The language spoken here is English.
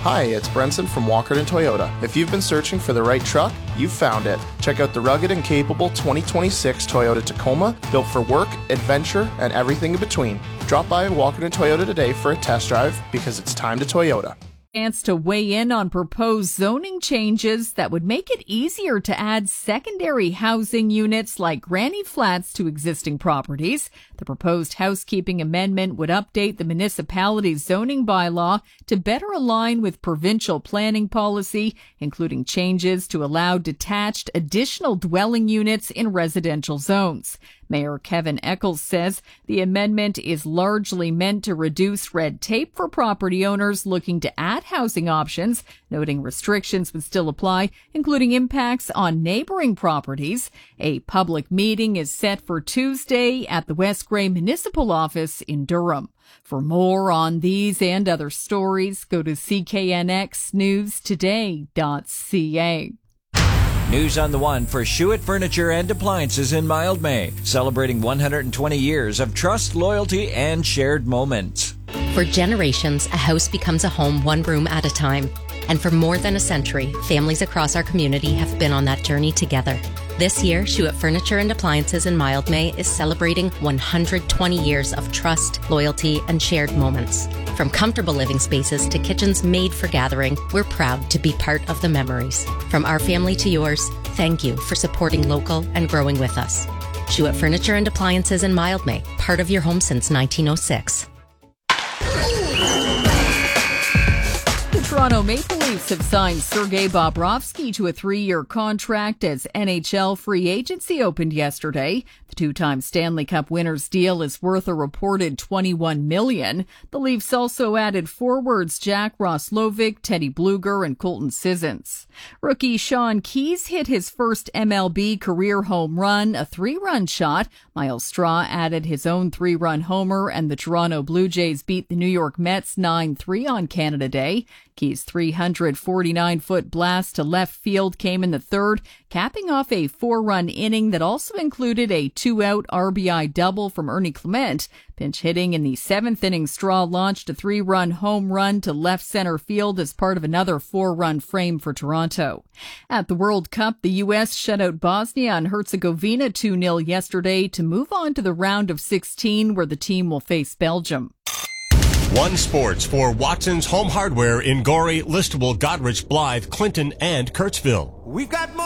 Hi, it's Brenson from Walkerton Toyota. If you've been searching for the right truck, you've found it. Check out the rugged and capable 2026 Toyota Tacoma, built for work, adventure, and everything in between. Drop by Walkerton Toyota today for a test drive because it's time to Toyota. Chance to weigh in on proposed zoning changes that would make it easier to add secondary housing units like granny flats to existing properties. The proposed housekeeping amendment would update the municipality's zoning bylaw to better align with provincial planning policy, including changes to allow detached additional dwelling units in residential zones. Mayor Kevin Eccles says the amendment is largely meant to reduce red tape for property owners looking to add housing options, noting restrictions would still apply, including impacts on neighboring properties. A public meeting is set for Tuesday at the West Grey Municipal Office in Durham. For more on these and other stories, go to cknxnewstoday.ca. News on the One for Schuett Furniture and Appliances in Mildmay, celebrating 120 years of trust, loyalty, and shared moments. For generations, a house becomes a home one room at a time. And for more than a century, families across our community have been on that journey together. This year, Schuett Furniture and Appliances in Mildmay is celebrating 120 years of trust, loyalty, and shared moments. From comfortable living spaces to kitchens made for gathering, we're proud to be part of the memories. From our family to yours, thank you for supporting local and growing with us. Schuett Furniture and Appliances in Mildmay, part of your home since 1906. The Toronto Maple Leafs have signed Sergei Bobrovsky to a 3-year contract as NHL free agency opened yesterday. The two-time Stanley Cup winner's deal is worth a reported $21 million. The Leafs also added forwards Jack Roslovic, Teddy Bluger, and Colton Sissons. Rookie Sean Keyes hit his first MLB career home run, a 3-run shot. Miles Straw added his own 3-run homer, and the Toronto Blue Jays beat the New York Mets 9-3 on Canada Day. Keyes' 349-foot blast to left field came in the third, capping off a 4-run inning that also included a 2-out RBI double from Ernie Clement. Pinch hitting in the 7th inning, Straw launched a 3-run home run to left center field as part of another 4-run frame for Toronto. At the World Cup, the U.S. shut out Bosnia and Herzegovina 2-0 yesterday to move on to the round of 16 where the team will face Belgium. One Sports for Watson's Home Hardware in Gorey, Listowel, Goderich, Blythe, Clinton, and Kirksville. We've got more.